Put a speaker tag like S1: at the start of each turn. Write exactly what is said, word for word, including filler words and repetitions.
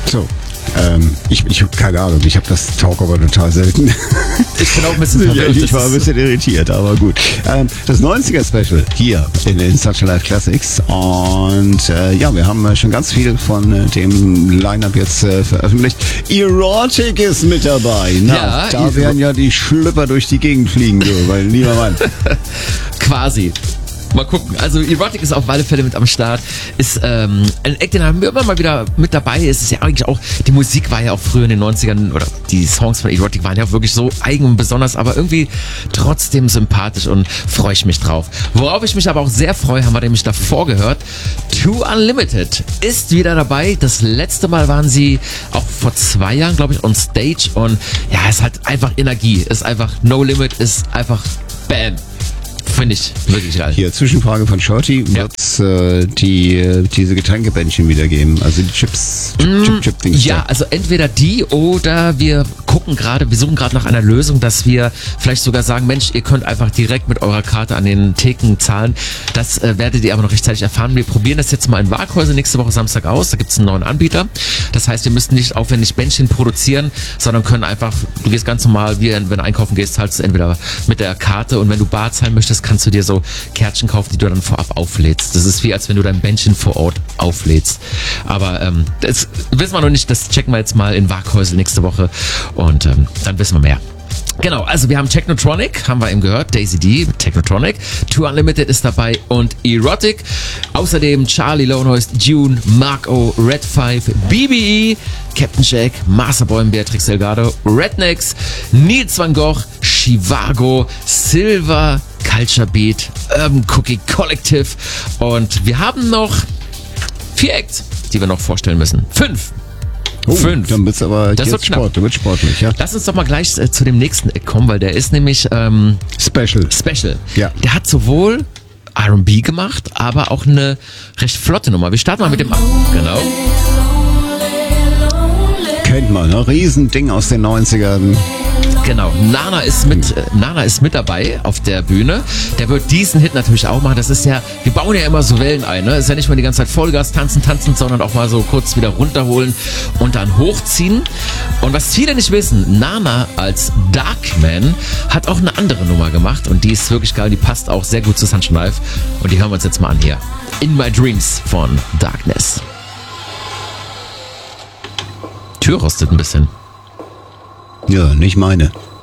S1: So, ähm, ich, ich habe keine Ahnung, ich habe das Talk aber total selten.
S2: Ich bin auch ein bisschen verwirrt.
S1: Ich, ich war ein bisschen irritiert, aber gut. Ähm, das neunziger-Special hier in den Sunshine Live Classics und äh, ja, wir haben äh, schon ganz viel von äh, dem Line-Up jetzt äh, veröffentlicht. Erotic ist mit dabei. Na,
S2: Ja,
S1: da
S2: ich-
S1: werden ja die Schlüpper durch die Gegend fliegen, du, weil lieber Mann.
S2: Quasi. Mal gucken. Also Erotic ist auf alle Fälle mit am Start. Ist ähm, ein Act, den haben wir immer mal wieder mit dabei. Es ist ja eigentlich auch, die Musik war ja auch früher in den neunzigern, oder die Songs von Erotic waren ja auch wirklich so eigen und besonders, aber irgendwie trotzdem sympathisch und freue ich mich drauf. Worauf ich mich aber auch sehr freue, haben wir nämlich davor gehört, Too Unlimited ist wieder dabei. Das letzte Mal waren sie auch vor zwei Jahren, glaube ich, on Stage und ja, es hat einfach Energie. Ist einfach No Limit, ist einfach Bam. Finde ich wirklich geil.
S1: Hier, Zwischenfrage von Shorty.
S2: Ja.
S1: Wird es äh, die, äh, diese Getränkebändchen wieder geben? Also die Chips, Chip, Chip, Chip Dings.
S2: Ja, also entweder die oder wir gucken gerade, wir suchen gerade nach einer Lösung, dass wir vielleicht sogar sagen, Mensch, ihr könnt einfach direkt mit eurer Karte an den Theken zahlen. Das äh, werdet ihr aber noch rechtzeitig erfahren. Wir probieren das jetzt mal in Waghäusel nächste Woche Samstag aus. Da gibt es einen neuen Anbieter. Das heißt, wir müssen nicht aufwendig Bändchen produzieren, sondern können einfach, du gehst ganz normal, wie wenn du einkaufen gehst, zahlst du entweder mit der Karte und wenn du bar zahlen möchtest, kannst du dir so Kärtchen kaufen, die du dann vorab auflädst. Das ist wie, als wenn du dein Bändchen vor Ort auflädst. Aber ähm, das wissen wir noch nicht, das checken wir jetzt mal in Waghäusel nächste Woche und ähm, dann wissen wir mehr. Genau, also wir haben Technotronic, haben wir eben gehört, Daisy D mit Technotronic, Too Unlimited ist dabei und Erotic. Außerdem Charlie Lonehoist, June, Mark O, Red five, B B E, Captain Jack, Masterboy, Beatrix Delgado, Rednecks, Nils van Gogh, Chivago, Silver, Culture Beat, Urban Cookie Collective und wir haben noch vier Acts, die wir noch vorstellen müssen. Fünf.
S1: Oh,
S2: Fünf.
S1: Dann wird's aber
S2: Das
S1: jetzt
S2: wird knapp.
S1: Sport, dann wird sportlich, ja.
S2: Lass uns doch mal gleich äh, zu dem nächsten Act kommen, weil der ist nämlich ähm,
S1: Special.
S2: Special.
S1: Ja.
S2: Der hat sowohl R und B gemacht, aber auch eine recht flotte Nummer. Wir starten mal mit dem ab. Genau.
S1: Kennt man, ne? Riesending aus den neunzigern.
S2: Genau. Nana ist mit, äh, Nana ist mit dabei auf der Bühne. Der wird diesen Hit natürlich auch machen. Das ist ja, wir bauen ja immer so Wellen ein, ne? Ist ja nicht mal die ganze Zeit Vollgas tanzen, tanzen, sondern auch mal so kurz wieder runterholen und dann hochziehen. Und was viele nicht wissen, Nana als Darkman hat auch eine andere Nummer gemacht und die ist wirklich geil. Die passt auch sehr gut zu Sunshine Live und die hören wir uns jetzt mal an hier. In My Dreams von Darkness. Tür rostet ein bisschen.
S1: Ja, nicht meine.